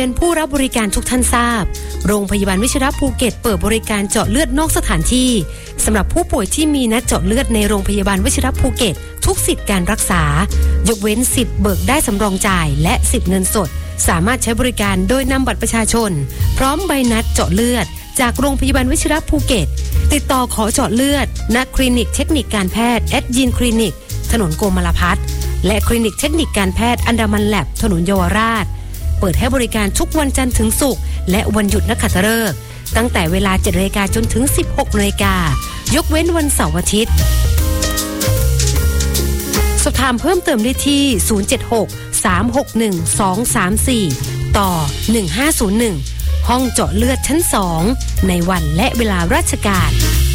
นผู้รับบริการทุกท่านทราบโรงพยาบาลวชิระภูเก็ตเปิดบริการเจาะเลือดนอกสถานที่สำหรับผู้ป่วยที่มีนัดเจาะเลือดในโรงพยาบาลวชิระภูเก็ตทุกสิทธิการรักษายกเว้นสิทธิ์เบิกได้สำรองจ่ายและสิทธิ์เงินสดสามารถใช้บริการโดยนำบัตรประชาชนพร้อมใบนัดเจาะเลือดจากโรงพยาบาลวชิระภูเก็ตติดต่อขอเจาะเลือดณคลินิกเทคนิคการแพทย์แอดยินคลินิกถนนโกมลพัฒน์และคลินิกเทคนิคการแพทย์อันดามันแลบถนนเยาวราชเปิดให้บริการทุกวันจันทร์ถึงศุกร์และวันหยุดนักขัตฤกษ์ตั้งแต่เวลา 7:00 นจนถึง 16:00 นยกเว้นวันเสาร์อาทิตย์สอบถามเพิ่มเติมได้ที่ 076-361-234 ต่อ 1501 ห้องเจาะเลือดชั้น 2 ในวันและเวลาราชการ